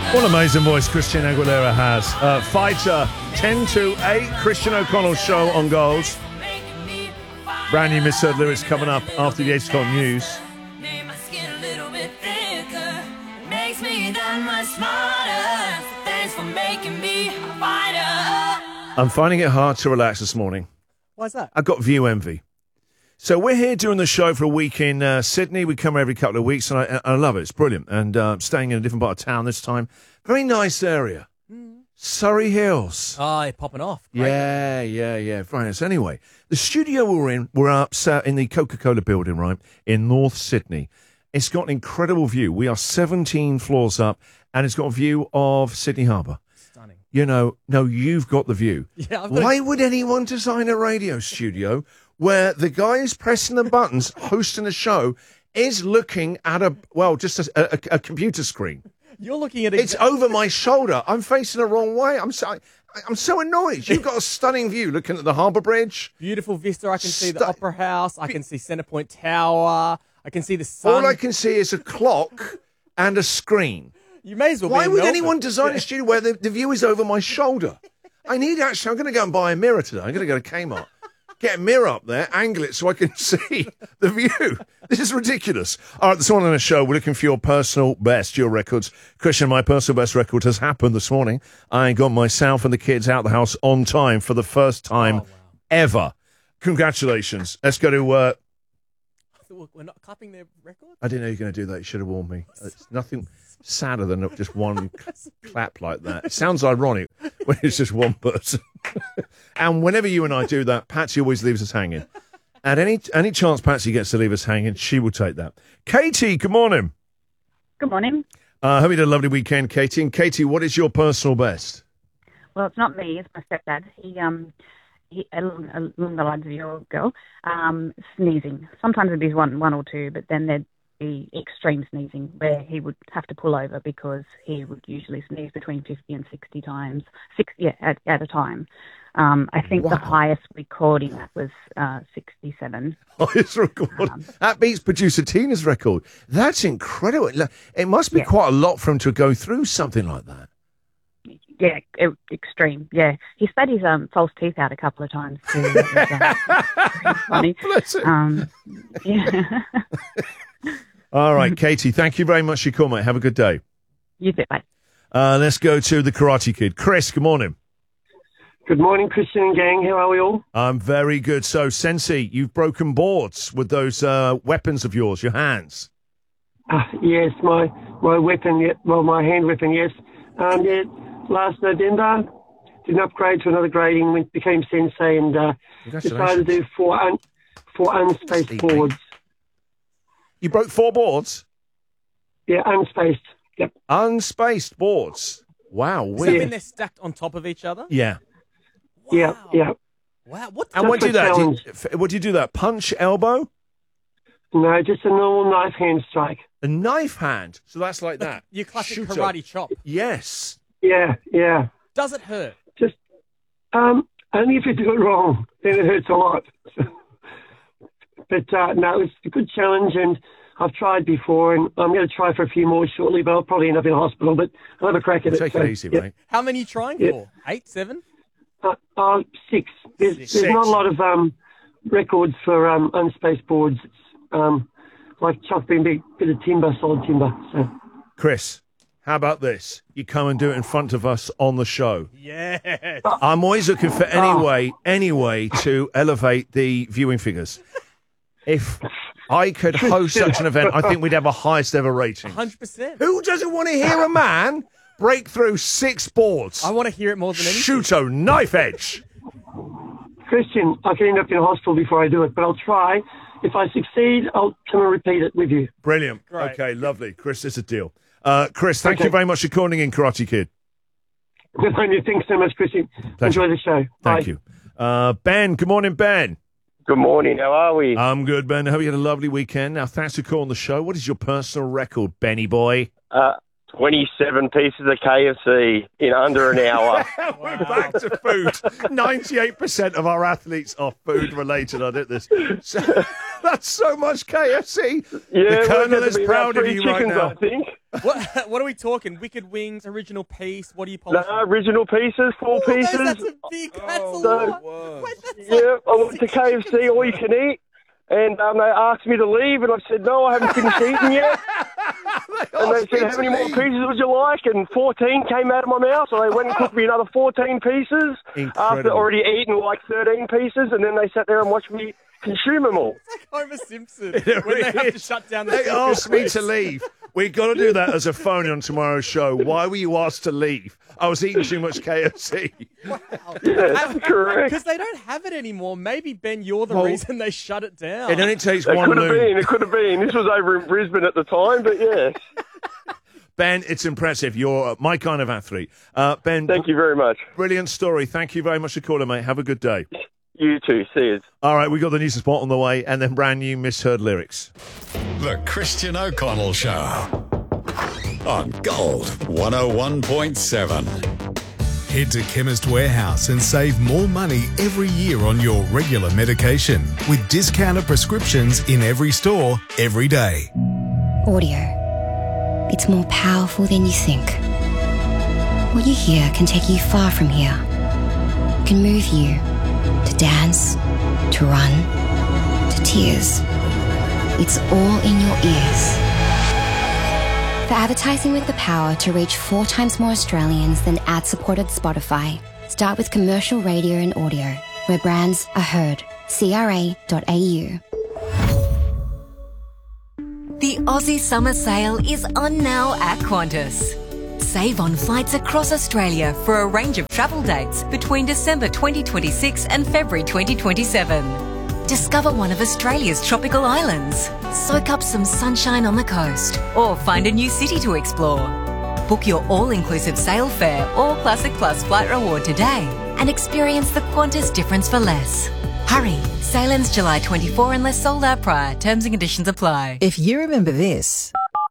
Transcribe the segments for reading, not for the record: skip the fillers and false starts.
What an amazing voice Christian Aguilera has. Fighter, 10-8, Christian O'Connell's show on Goals. Brand new misheard lyrics coming up after the 8 o'clock news. I'm finding it hard to relax this morning. Why's that? I've got view envy. So we're here doing the show for a week in Sydney. We come every couple of weeks, and I love it. It's brilliant. And staying in a different part of town this time. Very nice area. Surrey Hills. Oh, you're popping off. Great. Yeah. Very nice. Anyway, the studio we're up in the Coca-Cola building, right, in North Sydney. It's got an incredible view. We are 17 floors up, and it's got a view of Sydney Harbour. Stunning. You know, no, you've got the view. Yeah, Why would anyone design a radio studio where the guy who's pressing the buttons, hosting the show, is looking at a computer screen? You're looking at It's over my shoulder. I'm facing the wrong way. I'm so annoyed. You've got a stunning view looking at the Harbour Bridge. Beautiful vista. I can see the Opera House. I can see Centrepoint Tower. I can see the sun. All I can see is a clock and a screen. You may as well. Why be would in anyone Melbourne. design a studio where the view is over my shoulder? I'm going to go and buy a mirror today. I'm going to go to Kmart. Get a mirror up there, angle it so I can see the view. This is ridiculous. All right, this morning on the show, we're looking for your personal best, your records. Christian, my personal best record has happened this morning. I got myself and the kids out of the house on time for the first time ever. Congratulations. Let's go to... We're not clapping their record? I didn't know you were going to do that. You should have warned me. It's nothing sadder than just one clap like that. It sounds ironic when it's just one person. And whenever you and I do that, Patsy always leaves us hanging. At any chance Patsy gets to leave us hanging, she will take that. Katie, good morning. Good morning. Hope you had a lovely weekend, Katie. And Katie, what is your personal best? Well, it's not me. It's my stepdad. He along the lines of your girl, sneezing. Sometimes it'd be one or two, but then there'd be extreme sneezing where he would have to pull over because he would usually sneeze between 50 and 60 times, at a time. I think the highest recording was 67. Highest record. That beats producer Tina's record. That's incredible. It must be quite a lot for him to go through something like that. Yeah, extreme. Yeah, he spat his false teeth out a couple of times too. It was, funny. Bless him. Yeah. All right, Katie, thank you very much for your call, mate. Have a good day. You too, bye. Let's go to the Karate Kid. Chris, good morning. Good morning, Christian and gang. How are we all? I'm very good. So, Sensei, you've broken boards with those weapons of yours, your hands. Yes, my weapon. Well, my hand weapon. Yes. Last November, did an upgrade to another grading, became Sensei, and decided to do four unspaced boards. You broke 4 boards? Yeah, unspaced. Yep. Unspaced boards. Wow. Does that mean they're stacked on top of each other? Yeah. Wow. Yeah. Wow. What? And what do you do that? What do you do that? Punch, elbow? No, just a normal knife hand strike. A knife hand? So that's like that? Your classic Shooter. karate chop. Yes. Yeah. Does it hurt? Just only if you do it wrong, then it hurts a lot. But no, it's a good challenge, and I've tried before, and I'm going to try for a few more shortly, but I'll probably end up in a hospital, but I'll have a crack at it. Take it easy, mate. How many are you trying for? 8, 7? 6. There's not a lot of records for unspaced boards. It's like chopping a bit of timber, solid timber. So. Chris, how about this? You come and do it in front of us on the show. Yes. I'm always looking for any way to elevate the viewing figures. If I could host such an event, I think we'd have a highest ever rating. 100%. Who doesn't want to hear a man break through 6 boards? I want to hear it more than anything. Shooto, knife edge. Christian, I could end up in a hospital before I do it, but I'll try. If I succeed, I'll come and repeat it with you. Brilliant. Great. Okay, lovely. Chris, it's a deal. Chris, thank you very much for calling in, Karate Kid. Thanks so much, Christian. Pleasure. Enjoy the show. Thank you. Ben, good morning, Ben. Good morning. How are we? I'm good, Ben. I hope you had a lovely weekend. Now, thanks for calling the show. What is your personal record, Benny boy? 27 pieces of KFC in under an hour. We're back to food. 98% of our athletes are food related. I did this. So, that's so much KFC. Yeah, the Colonel is proud of you right now. I think. What are we talking? Wicked wings, original piece? What are you polishing? No, original pieces, four pieces. That's a big. That's a So, lot. Wait, that's Yeah, I went to KFC, all you can eat. And they asked me to leave, and I said, no, I haven't finished eating yet. And they said, how many more pieces would you like? And 14 came out of my mouth, so they went and cooked me another 14 pieces after already eating like 13 pieces, and then they sat there and watched me consume them all. It's like Homer Simpson when they have to shut down the They asked me to leave. We've got to do that as a phone on tomorrow's show. Why were you asked to leave? I was eating too much KFC. Wow. Yeah, correct. Because they don't have it anymore. Maybe, Ben, you're the reason they shut it down. It only takes It one could have moon. been. It could have been. This was over in Brisbane at the time, but yes. Ben, it's impressive. You're my kind of athlete. Ben, Thank you very much. brilliant story. Thank you very much for calling, mate. Have a good day. You too. See you. All right, we got the news and sport on the way, and then brand new misheard lyrics. The Christian O'Connell Show on Gold 101.7. Head to Chemist Warehouse and save more money every year on your regular medication with discounted prescriptions in every store, every day. Audio. It's more powerful than you think. What you hear can take you far from here. It can move you to dance, to run, to tears. It's all in your ears. For advertising with the power to reach 4 times more Australians than ad-supported Spotify, start with commercial radio and audio, where brands are heard. CRA.au. The Aussie Summer Sale is on now at Qantas. Save on flights across Australia for a range of travel dates between December 2026 and February 2027. Discover one of Australia's tropical islands, soak up some sunshine on the coast, or find a new city to explore. Book your all-inclusive sail fare or Classic Plus flight reward today and experience the Qantas difference for less. Hurry, sail ends July 24 unless sold out prior. Terms and conditions apply. If you remember this,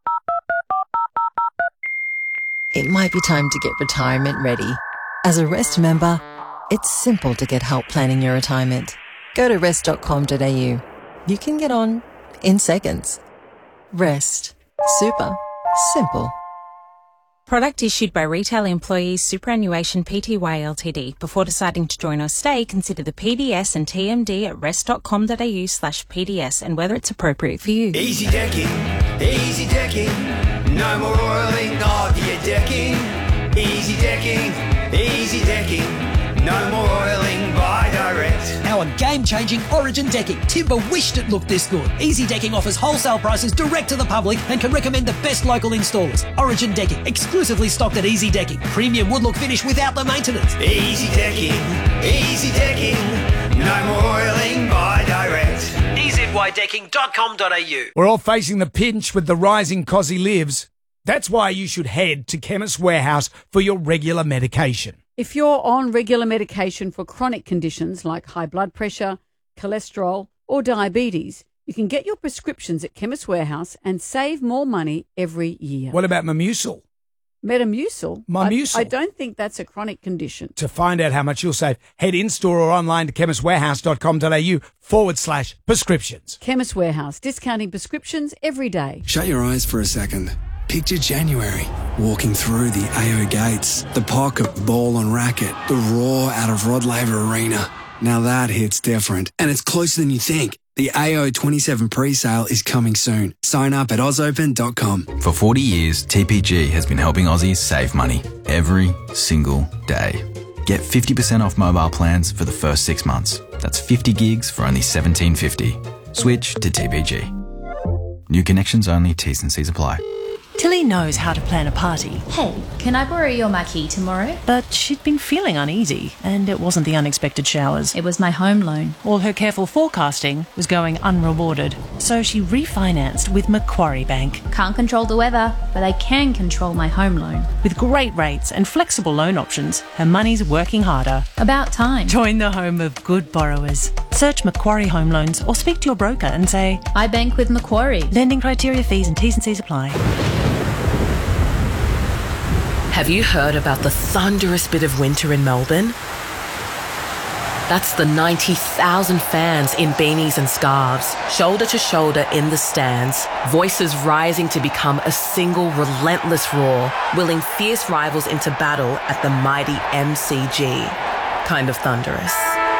it might be time to get retirement ready. As a Rest member, it's simple to get help planning your retirement. Go to rest.com.au. You can get on in seconds. Rest. Super. Simple. Product issued by Retail Employees Superannuation Pty Ltd. Before deciding to join or stay, consider the PDS and TMD at rest.com.au/PDS and whether it's appropriate for you. Easy decking, no more oiling of your decking. Easy decking, no more oiling by Direct. Our game-changing Origin decking. Timber wished it looked this good. Easy Decking offers wholesale prices direct to the public and can recommend the best local installers. Origin decking, exclusively stocked at Easy Decking. Premium wood look finish without the maintenance. Easy decking, no more oiling by Direct. EZYdecking.com.au. We're all facing the pinch with the rising cost he lives. That's why you should head to Chemist Warehouse for your regular medication. If you're on regular medication for chronic conditions like high blood pressure, cholesterol, or diabetes, you can get your prescriptions at Chemist Warehouse and save more money every year. What about Metamucil? Metamucil? Metamucil. I don't think that's a chronic condition. To find out how much you'll save, head in-store or online to chemistwarehouse.com.au/prescriptions. Chemist Warehouse, discounting prescriptions every day. Shut your eyes for a second. Picture January, walking through the AO gates, the pocket ball on racket, the roar out of Rod Laver Arena. Now that hits different, and it's closer than you think. The AO 27 pre-sale is coming soon. Sign up at ozopen.com. For 40 years, TPG has been helping Aussies save money every single day. Get 50% off mobile plans for the first 6 months. That's 50 gigs for only $17.50. Switch to TPG. New connections only, T's and C's apply. Tilly knows how to plan a party. Hey, can I borrow your marquee tomorrow? But she'd been feeling uneasy, and it wasn't the unexpected showers. It was my home loan. All her careful forecasting was going unrewarded, so she refinanced with Macquarie Bank. Can't control the weather, but I can control my home loan. With great rates and flexible loan options, her money's working harder. About time. Join the home of good borrowers. Search Macquarie Home Loans or speak to your broker and say, I bank with Macquarie. Lending criteria, fees and T's and C's apply. Have you heard about the thunderous bit of winter in Melbourne? That's the 90,000 fans in beanies and scarves, shoulder to shoulder in the stands, voices rising to become a single relentless roar, willing fierce rivals into battle at the mighty MCG. Kind of thunderous.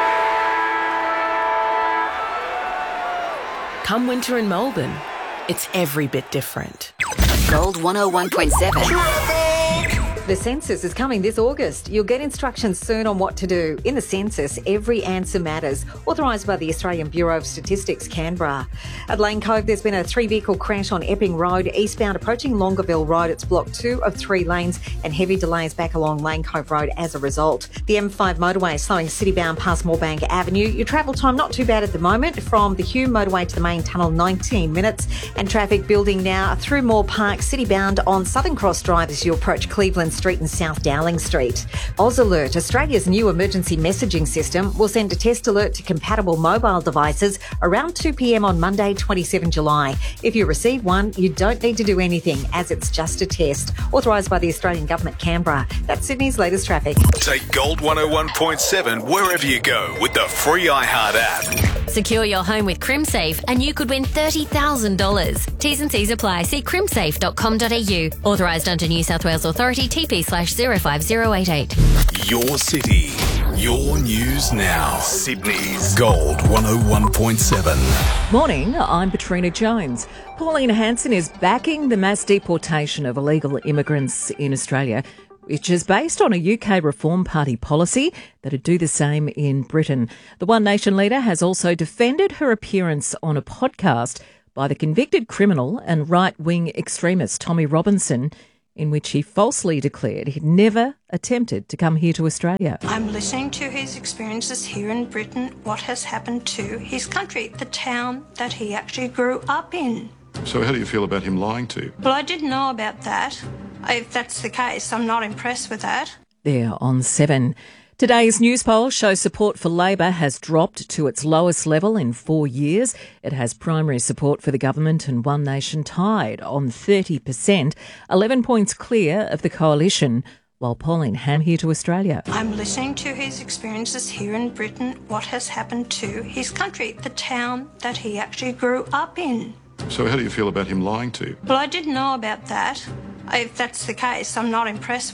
Come winter in Melbourne, it's every bit different. Gold 101.7. The census is coming this August. You'll get instructions soon on what to do. In the census, every answer matters. Authorised by the Australian Bureau of Statistics, Canberra. At Lane Cove, there's been a 3-vehicle crash on Epping Road, eastbound approaching Longueville Road. It's blocked 2 of 3 lanes and heavy delays back along Lane Cove Road as a result. The M5 motorway is slowing citybound past Moorebank Avenue. Your travel time not too bad at the moment. From the Hume motorway to the main tunnel, 19 minutes. And traffic building now through Moore Park, citybound on Southern Cross Drive as you approach Cleveland Street and South Dowling Street. Oz Alert, Australia's new emergency messaging system, will send a test alert to compatible mobile devices around 2 p.m. on Monday, 27 July. If you receive one, you don't need to do anything, as it's just a test. Authorised by the Australian Government, Canberra. That's Sydney's latest traffic. Take Gold 101.7 wherever you go with the free iHeart app. Secure your home with CrimSafe and you could win $30,000. T's and C's apply. See crimsafe.com.au. Authorised under New South Wales Authority, TP/05088. Your city, your news now. Sydney's Gold 101.7. Morning, I'm Katrina Jones. Pauline Hanson is backing the mass deportation of illegal immigrants in Australia, which is based on a UK Reform Party policy that would do the same in Britain. The One Nation leader has also defended her appearance on a podcast by the convicted criminal and right-wing extremist Tommy Robinson, in which he falsely declared he'd never attempted to come here to Australia. I'm listening to his experiences here in Britain, what has happened to his country, the town that he actually grew up in. So how do you feel about him lying to you? Well, I didn't know about that. If that's the case, I'm not impressed with that. There on 7. Today's news poll shows support for Labor has dropped to its lowest level in 4 years. It has primary support for the government and One Nation tied on 30%, 11 points clear of the coalition, while Pauline Hanson here to Australia. I'm listening to his experiences here in Britain, what has happened to his country, the town that he actually grew up in. So how do you feel about him lying to you? Well, I didn't know about that. If that's the case, I'm not impressed with